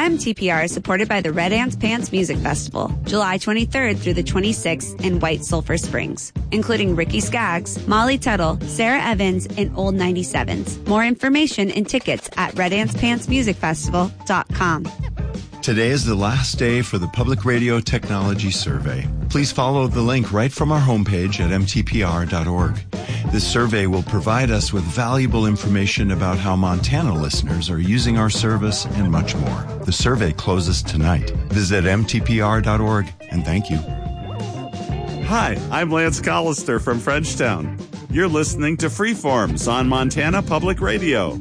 MTPR is supported by the Red Ants Pants Music Festival, July 23rd through the 26th in White Sulphur Springs, including Ricky Skaggs, Molly Tuttle, Sarah Evans, and Old 97s. More information and tickets at redancepantsmusicfestival.com. Today is the last day for the Public Radio Technology Survey. Please follow the link right from our homepage at mtpr.org. This survey will provide us with valuable information about how Montana listeners are using our service and much more. The survey closes tonight. Visit mtpr.org and thank you. Hi, I'm Lance Collister from Frenchtown. You're listening to Freeforms on Montana Public Radio.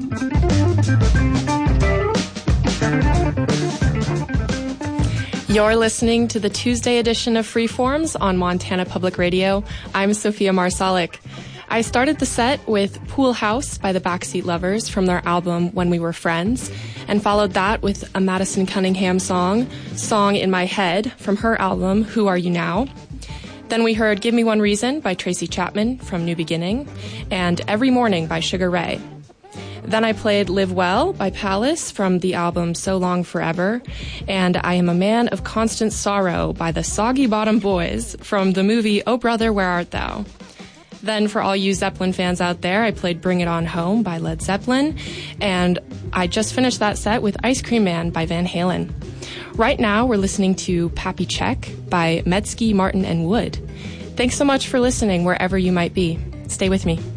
You're listening to the Tuesday edition of Freeforms on Montana Public Radio. I'm Sophia Marsalic. I started the set with Pool House by the Backseat Lovers from their album When We Were Friends, and followed that with a Madison Cunningham song, Song in My Head, from her album Who Are You Now? Then we heard Give Me One Reason by Tracy Chapman from New Beginning, and Every Morning by Sugar Ray. Then I played Live Well by Palace from the album So Long Forever, and I Am a Man of Constant Sorrow by the Soggy Bottom Boys from the movie Oh Brother, Where Art Thou? Then for all you Zeppelin fans out there, I played Bring It On Home by Led Zeppelin, and I just finished that set with Ice Cream Man by Van Halen. Right now, we're listening to Pappy Check by Metzke, Martin, and Wood. Thanks so much for listening wherever you might be. Stay with me.